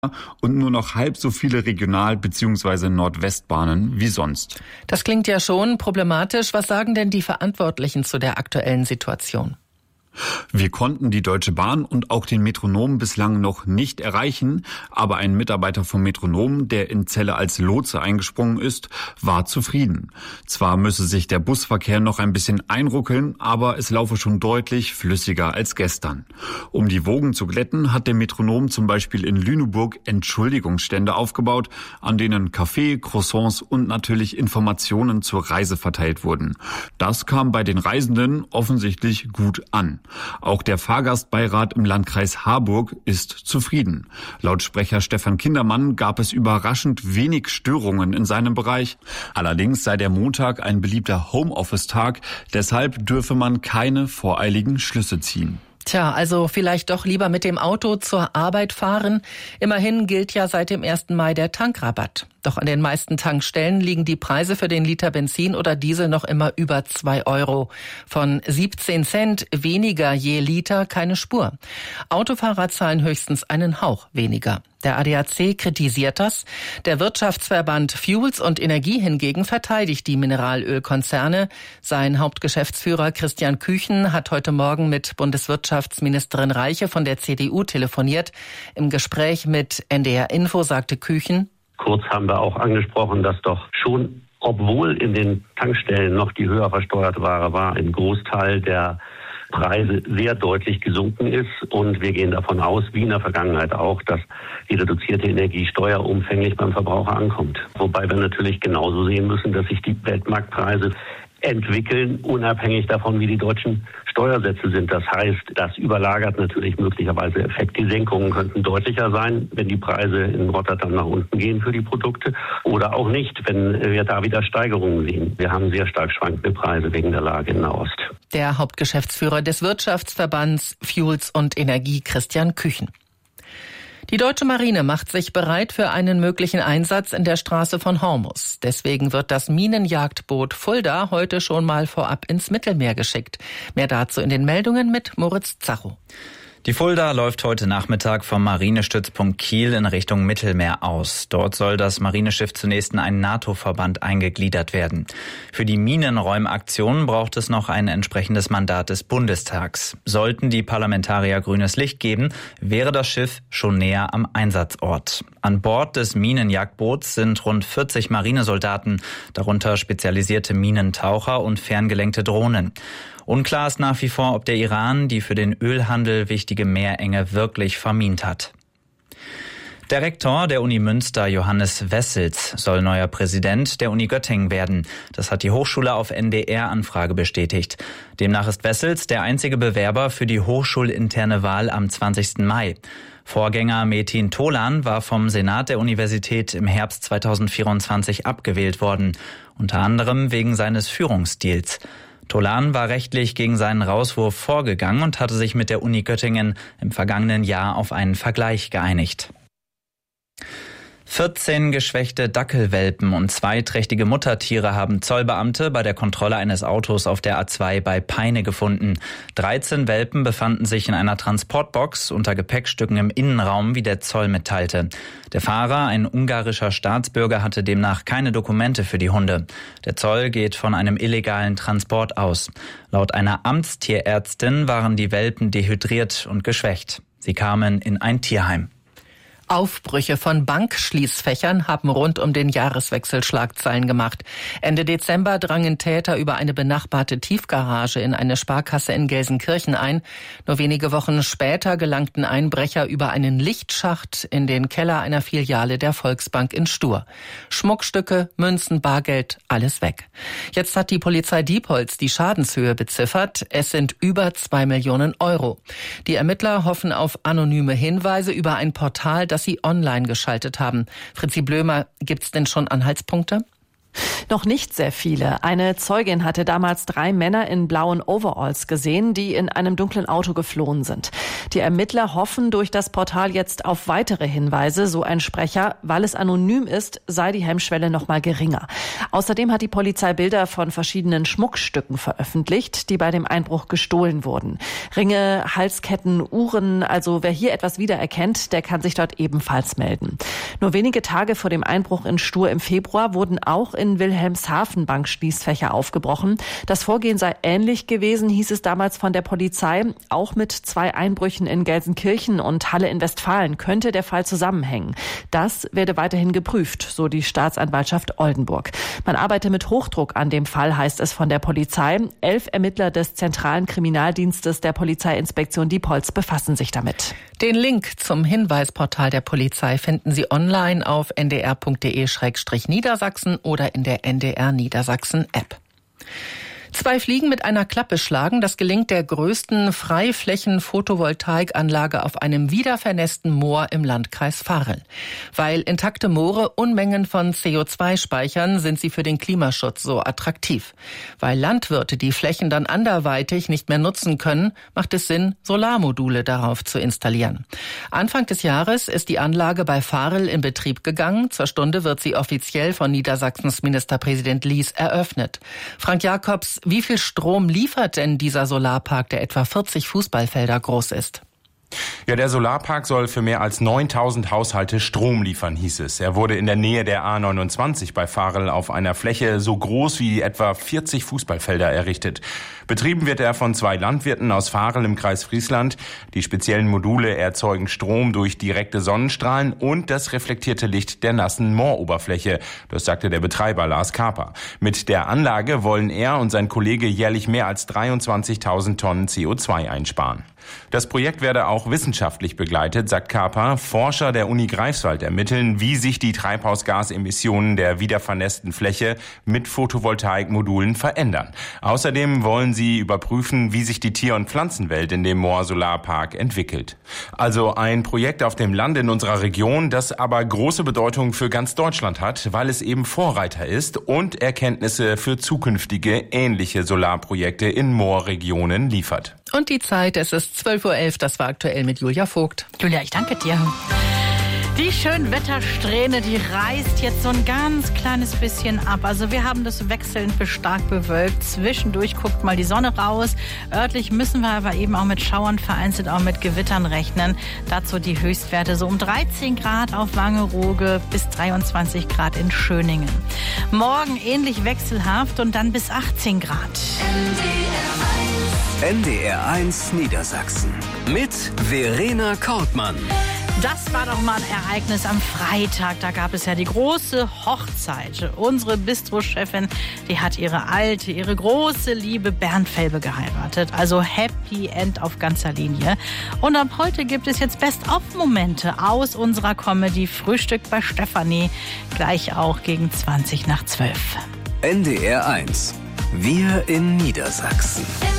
und nur noch halb so viele Regional- bzw. Nordwestbahnen wie sonst. Das klingt ja schon problematisch. Was sagen denn die Verantwortlichen zu der aktuellen Situation? Wir konnten die Deutsche Bahn und auch den Metronom bislang noch nicht erreichen, aber ein Mitarbeiter vom Metronom, der in Celle als Lotse eingesprungen ist, war zufrieden. Zwar müsse sich der Busverkehr noch ein bisschen einruckeln, aber es laufe schon deutlich flüssiger als gestern. Um die Wogen zu glätten, hat der Metronom zum Beispiel in Lüneburg Entschuldigungsstände aufgebaut, an denen Kaffee, Croissants und natürlich Informationen zur Reise verteilt wurden. Das kam bei den Reisenden offensichtlich gut an. Auch der Fahrgastbeirat im Landkreis Harburg ist zufrieden. Laut Sprecher Stefan Kindermann gab es überraschend wenig Störungen in seinem Bereich. Allerdings sei der Montag ein beliebter Homeoffice-Tag, deshalb dürfe man keine voreiligen Schlüsse ziehen. Tja, also vielleicht doch lieber mit dem Auto zur Arbeit fahren. Immerhin gilt ja seit dem 1. Mai der Tankrabatt. Doch an den meisten Tankstellen liegen die Preise für den Liter Benzin oder Diesel noch immer über 2 Euro. Von 17 Cent weniger je Liter keine Spur. Autofahrer zahlen höchstens einen Hauch weniger. Der ADAC kritisiert das. Der Wirtschaftsverband Fuels und Energie hingegen verteidigt die Mineralölkonzerne. Sein Hauptgeschäftsführer Christian Küchen hat heute Morgen mit Bundeswirtschaftsministerin Reiche von der CDU telefoniert. Im Gespräch mit NDR Info sagte Küchen: Kurz haben wir auch angesprochen, dass doch schon, obwohl in den Tankstellen noch die höher versteuerte Ware war, ein Großteil der Preise sehr deutlich gesunken ist. Und wir gehen davon aus, wie in der Vergangenheit auch, dass die reduzierte Energiesteuer umfänglich beim Verbraucher ankommt. Wobei wir natürlich genauso sehen müssen, dass sich die Weltmarktpreise entwickeln, unabhängig davon, wie die deutschen Steuersätze sind. Das heißt, das überlagert natürlich möglicherweise Effekt. Die Senkungen könnten deutlicher sein, wenn die Preise in Rotterdam nach unten gehen für die Produkte, oder auch nicht, wenn wir da wieder Steigerungen sehen. Wir haben sehr stark schwankende Preise wegen der Lage in Nahost. Der Hauptgeschäftsführer des Wirtschaftsverbands Fuels und Energie, Christian Küchen. Die deutsche Marine macht sich bereit für einen möglichen Einsatz in der Straße von Hormuz. Deswegen wird das Minenjagdboot Fulda heute schon mal vorab ins Mittelmeer geschickt. Mehr dazu in den Meldungen mit Moritz Zacho. Die Fulda läuft heute Nachmittag vom Marinestützpunkt Kiel in Richtung Mittelmeer aus. Dort soll das Marineschiff zunächst in einen NATO-Verband eingegliedert werden. Für die Minenräumaktion braucht es noch ein entsprechendes Mandat des Bundestags. Sollten die Parlamentarier grünes Licht geben, wäre das Schiff schon näher am Einsatzort. An Bord des Minenjagdboots sind rund 40 Marinesoldaten, darunter spezialisierte Minentaucher und ferngelenkte Drohnen. Unklar ist nach wie vor, ob der Iran die für den Ölhandel wichtige Meerenge wirklich vermint hat. Der Rektor der Uni Münster, Johannes Wessels, soll neuer Präsident der Uni Göttingen werden. Das hat die Hochschule auf NDR-Anfrage bestätigt. Demnach ist Wessels der einzige Bewerber für die hochschulinterne Wahl am 20. Mai. Vorgänger Metin Tolan war vom Senat der Universität im Herbst 2024 abgewählt worden, unter anderem wegen seines Führungsstils. Tolan war rechtlich gegen seinen Rauswurf vorgegangen und hatte sich mit der Uni Göttingen im vergangenen Jahr auf einen Vergleich geeinigt. 14 geschwächte Dackelwelpen und 2 trächtige Muttertiere haben Zollbeamte bei der Kontrolle eines Autos auf der A2 bei Peine gefunden. 13 Welpen befanden sich in einer Transportbox unter Gepäckstücken im Innenraum, wie der Zoll mitteilte. Der Fahrer, ein ungarischer Staatsbürger, hatte demnach keine Dokumente für die Hunde. Der Zoll geht von einem illegalen Transport aus. Laut einer Amtstierärztin waren die Welpen dehydriert und geschwächt. Sie kamen in ein Tierheim. Aufbrüche von Bankschließfächern haben rund um den Jahreswechsel Schlagzeilen gemacht. Ende Dezember drangen Täter über eine benachbarte Tiefgarage in eine Sparkasse in Gelsenkirchen ein. Nur wenige Wochen später gelangten Einbrecher über einen Lichtschacht in den Keller einer Filiale der Volksbank in Stur. Schmuckstücke, Münzen, Bargeld, alles weg. Jetzt hat die Polizei Diepholz die Schadenshöhe beziffert. Es sind über 2 Millionen Euro. Die Ermittler hoffen auf anonyme Hinweise über ein Portal, das sie online geschaltet haben. Fritzi Blömer, gibt's denn schon Anhaltspunkte? Noch nicht sehr viele. Eine Zeugin hatte damals 3 Männer in blauen Overalls gesehen, die in einem dunklen Auto geflohen sind. Die Ermittler hoffen durch das Portal jetzt auf weitere Hinweise, so ein Sprecher. Weil es anonym ist, sei die Hemmschwelle noch mal geringer. Außerdem hat die Polizei Bilder von verschiedenen Schmuckstücken veröffentlicht, die bei dem Einbruch gestohlen wurden. Ringe, Halsketten, Uhren, also wer hier etwas wiedererkennt, der kann sich dort ebenfalls melden. Nur wenige Tage vor dem Einbruch in Stur im Februar wurden auch in Wilhelmshaven Bankschließfächer aufgebrochen. Das Vorgehen sei ähnlich gewesen, hieß es damals von der Polizei. Auch mit 2 Einbrüchen in Gelsenkirchen und Halle in Westfalen könnte der Fall zusammenhängen. Das werde weiterhin geprüft, so die Staatsanwaltschaft Oldenburg. Man arbeite mit Hochdruck an dem Fall, heißt es von der Polizei. 11 Ermittler des Zentralen Kriminaldienstes der Polizeiinspektion Diepholz befassen sich damit. Den Link zum Hinweisportal der Polizei finden Sie online auf ndr.de/Niedersachsen oder in der NDR Niedersachsen App. 2 Fliegen mit einer Klappe schlagen, das gelingt der größten Freiflächen-Photovoltaikanlage auf einem wiedervernässten Moor im Landkreis Varel. Weil intakte Moore Unmengen von CO2 speichern, sind sie für den Klimaschutz so attraktiv. Weil Landwirte die Flächen dann anderweitig nicht mehr nutzen können, macht es Sinn, Solarmodule darauf zu installieren. Anfang des Jahres ist die Anlage bei Varel in Betrieb gegangen. Zur Stunde wird sie offiziell von Niedersachsens Ministerpräsident Lies eröffnet. Frank Jakobs, wie viel Strom liefert denn dieser Solarpark, der etwa 40 Fußballfelder groß ist? Ja, der Solarpark soll für mehr als 9000 Haushalte Strom liefern, hieß es. Er wurde in der Nähe der A29 bei Varel auf einer Fläche so groß wie etwa 40 Fußballfelder errichtet. Betrieben wird er von 2 Landwirten aus Varel im Kreis Friesland. Die speziellen Module erzeugen Strom durch direkte Sonnenstrahlen und das reflektierte Licht der nassen Mooroberfläche. Das sagte der Betreiber Lars Kaper. Mit der Anlage wollen er und sein Kollege jährlich mehr als 23.000 Tonnen CO2 einsparen. Das Projekt werde auch wissenschaftlich begleitet, sagt Kaper. Forscher der Uni Greifswald ermitteln, wie sich die Treibhausgasemissionen der wiedervernässten Fläche mit Photovoltaikmodulen verändern. Außerdem wollen sie überprüfen, wie sich die Tier- und Pflanzenwelt in dem Moor-Solarpark entwickelt. Also ein Projekt auf dem Land in unserer Region, das aber große Bedeutung für ganz Deutschland hat, weil es eben Vorreiter ist und Erkenntnisse für zukünftige ähnliche Solarprojekte in Moorregionen liefert. Und die Zeit, es ist 12:11 Uhr, das war aktuell mit Julia Vogt. Julia, ich danke dir. Die Schönwettersträhne, die reißt jetzt so ein ganz kleines bisschen ab. Also wir haben das wechselnd bis stark bewölkt. Zwischendurch guckt mal die Sonne raus. Örtlich müssen wir aber eben auch mit Schauern, vereinzelt auch mit Gewittern rechnen. Dazu die Höchstwerte so um 13 Grad auf Wangerooge bis 23 Grad in Schöningen. Morgen ähnlich wechselhaft und dann bis 18 Grad. NDR 1 Niedersachsen mit Verena Kortmann. Das war doch mal ein Ereignis am Freitag. Da gab es ja die große Hochzeit. Unsere Bistro-Chefin, die hat ihre große Liebe Bernd Felbe geheiratet. Also Happy End auf ganzer Linie. Und ab heute gibt es jetzt Best-of-Momente aus unserer Comedy Frühstück bei Stefanie. Gleich auch gegen 20 nach 12. NDR 1. Wir in Niedersachsen.